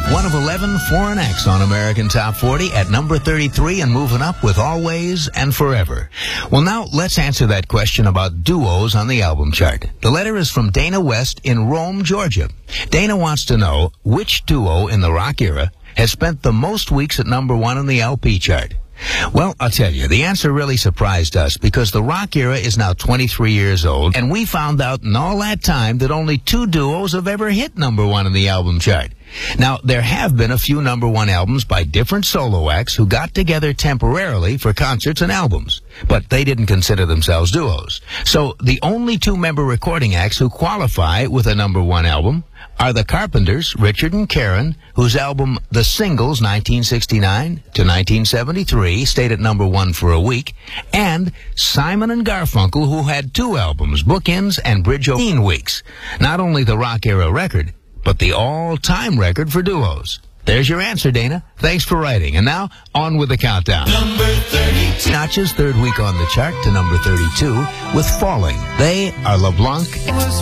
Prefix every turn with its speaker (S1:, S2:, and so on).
S1: One of 11 foreign acts on American Top 40 at number 33 and moving up with Always and Forever. Well, now let's answer that question about duos on the album chart. The letter is from Dana West in Rome, Georgia. Dana wants to know which duo in the rock era has spent the most weeks at number 1 on the LP chart. Well, I'll tell you, the answer really surprised us because the rock era is now 23 years old, and we found out in all that time that only 2 duos have ever hit number 1 on the album chart. Now, there have been a few number 1 albums by different solo acts who got together temporarily for concerts and albums, but they didn't consider themselves duos. So the only 2-member recording acts who qualify with a number 1 album are the Carpenters, Richard and Karen, whose album The Singles 1969 to 1973 stayed at number 1 for a week, and Simon and Garfunkel, who had 2 albums, Bookends and Bridge Over 18 weeks. Not only the rock era record, but the all-time record for duos. There's your answer, Dana. Thanks for writing. And now, on with the countdown. Number 32. Notch's third week on the chart to number 32 with Falling. They are LeBlanc.